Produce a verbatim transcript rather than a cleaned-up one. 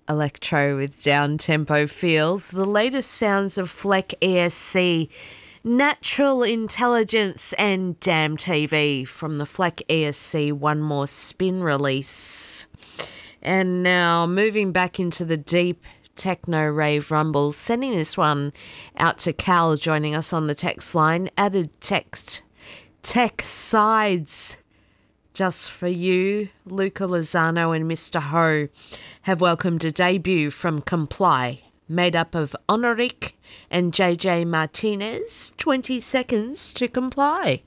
Electro with down-tempo feels. The latest sounds of Fleck E S C, Natural Intelligence and Damn T V from the Fleck E S C One More Spin release. And now moving back into the deep techno rave rumbles, sending this one out to Cal, joining us on the text line. Added text, tech sides. Just for you, Luca Lozano and Mister Ho have welcomed a debut from Comply, made up of Honoric and J J Martinez. twenty seconds to comply.